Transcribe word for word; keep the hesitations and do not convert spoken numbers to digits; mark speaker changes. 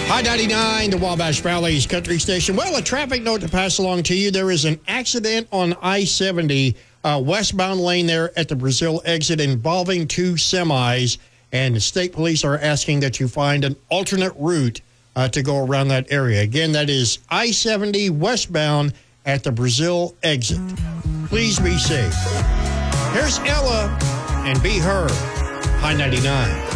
Speaker 1: High ninety-nine, the Wabash Valley's country station. Well, a traffic note to pass along to you. There is an accident on I seventy, uh, westbound lane there at the Brazil exit involving two semis. And the state police are asking that you find an alternate route uh, to go around that area. Again, that is I seventy westbound at the Brazil exit. Please be safe. Here's Ella and Be Her, High ninety-nine.